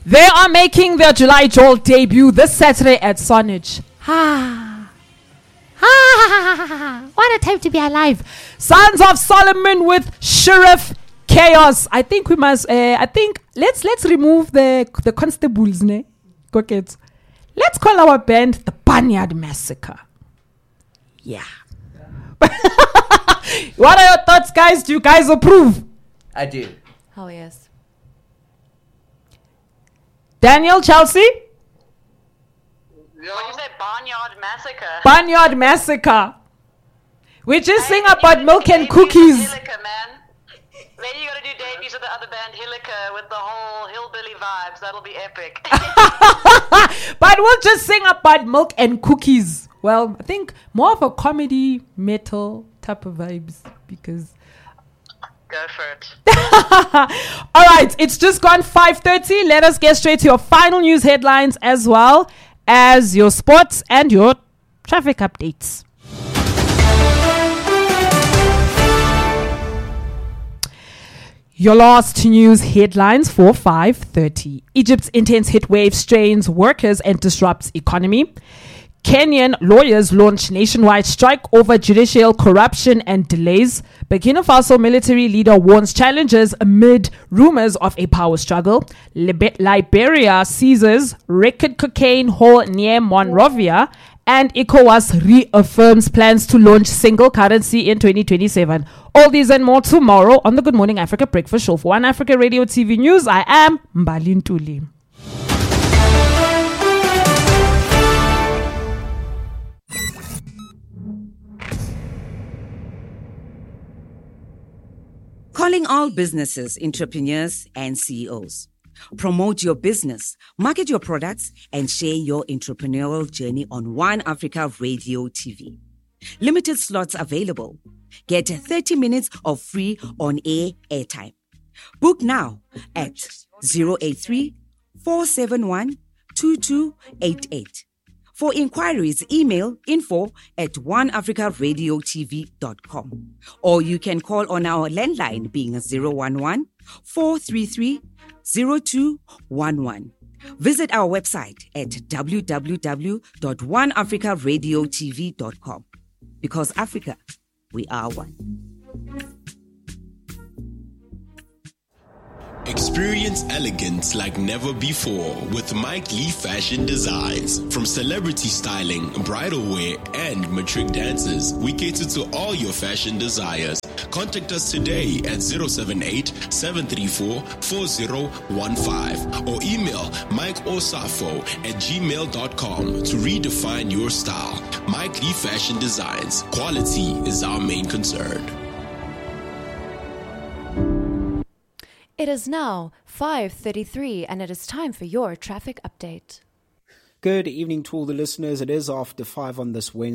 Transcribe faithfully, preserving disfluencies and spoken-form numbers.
They are making their July Jolt debut this Saturday at Sonage. Ha. Ha. What a time to be alive. Sons of Solomon with Sheriff Chaos. I think we must, uh, I think, let's let's remove the the constables, ne? Cockets. Let's call our band the Barnyard Massacre. Yeah. What are your thoughts, guys? Do you guys approve? I do. Oh, yes. Daniel, Chelsea? When you say Barnyard Massacre. Barnyard Massacre. We just Hey, sing then you about gotta milk do and debuts with cookies. Hilliker, man. Then you gotta do debuts with the other band Hilliker with the whole hillbilly vibes. That'll be epic. But we'll just sing about milk and cookies. Well, I think more of a comedy metal type of vibes because... Go for it. All right, it's just gone five thirty. Let us get straight to your final news headlines as well as your sports and your traffic updates. Your last news headlines for five thirty. Egypt's intense heat wave strains workers and disrupts economy. Kenyan lawyers launch nationwide strike over judicial corruption and delays. Burkina Faso military leader warns challenges amid rumors of a power struggle. Lib- Liberia seizes record cocaine haul near Monrovia. And ECOWAS reaffirms plans to launch single currency in twenty twenty-seven. All these and more tomorrow on the Good Morning Africa Breakfast Show. For One Africa Radio T V News, I am Mbali Ntuli. Calling all businesses, entrepreneurs, and C E Os. Promote your business, market your products, and share your entrepreneurial journey on One Africa Radio T V. Limited slots available. Get thirty minutes of free on-air airtime. Book now at zero eight three, four seven one, two two eight eight. For inquiries, email info at oneafricaradiotv dot com. Or you can call on our landline being zero one one, four three three, zero two one one. Visit our website at w w w dot one africa radio t v dot com. Because Africa, we are one. Experience elegance like never before with Mike Lee Fashion Designs. From celebrity styling, bridal wear, and matric dances, we cater to all your fashion desires. Contact us today at zero seven eight, seven three four, four zero one five or email mikeosafo at gmail dot com to redefine your style. Mike Lee Fashion Designs. Quality is our main concern. It is now five thirty-three and it is time for your traffic update. Good evening to all the listeners. It is after five on this Wednesday.